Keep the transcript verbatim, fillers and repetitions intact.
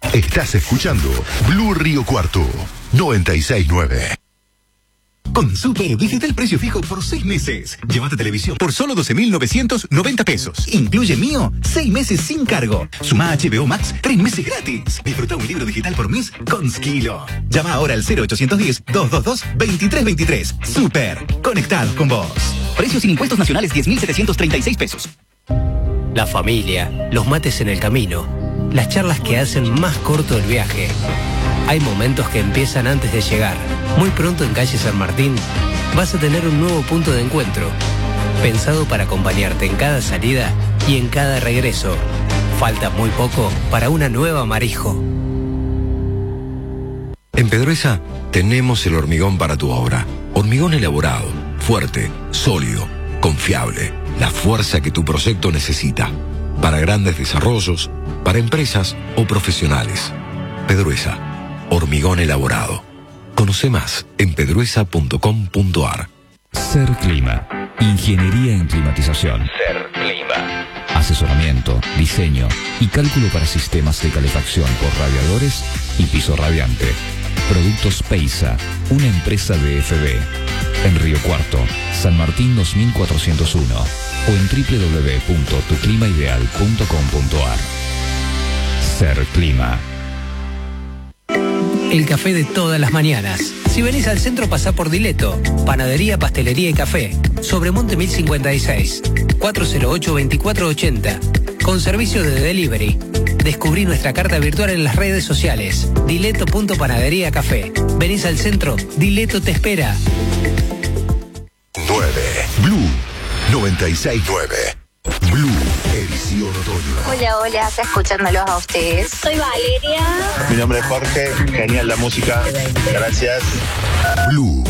Estás escuchando Blue Río Cuarto noventa y seis punto nueve. Con Super Digital precio fijo por seis meses. Llévate televisión por solo doce mil novecientos noventa pesos. Incluye Mío, seis meses sin cargo. Suma H B O Max, tres meses gratis. Disfruta un libro digital por mes con Skilo. Llama ahora al cero ochocientos diez, doscientos veintidós, veintitrés veintitrés. Super, conectados con vos. Precios sin impuestos nacionales diez mil setecientos treinta y seis pesos. La familia, los mates en el camino, las charlas que hacen más corto el viaje. Hay momentos que empiezan antes de llegar. Muy pronto en calle San Martín vas a tener un nuevo punto de encuentro, pensado para acompañarte en cada salida y en cada regreso. Falta muy poco para una nueva Marijo. En Pedruesa tenemos el hormigón para tu obra. Hormigón elaborado, fuerte, sólido, confiable. La fuerza que tu proyecto necesita. Para grandes desarrollos, para empresas o profesionales. Pedruesa, hormigón elaborado. Conoce más en pedruesa punto com punto ar. Ser Clima, ingeniería en climatización. Ser Clima. Asesoramiento, diseño y cálculo para sistemas de calefacción por radiadores y piso radiante. Productos Peisa, una empresa de F B. En Río Cuarto, San Martín dos mil cuatrocientos uno o en doble u doble u doble u punto tu clima ideal punto com punto ar. Ser Clima. El café de todas las mañanas. Si venís al centro, pasá por Dileto. Panadería, pastelería y café. Sobremonte mil cincuenta y seis. cuatro cero ocho, veinticuatro ochenta. Con servicio de delivery. Descubrí nuestra carta virtual en las redes sociales. Dileto punto panadería café. Venís al centro, Dileto te espera. nueve. Blue noventa y seis punto nueve. Blue, edición otoño. Hola, hola, está escuchándolos a ustedes. Soy Valeria. Mi nombre es Jorge, genial la música, gracias. Blue.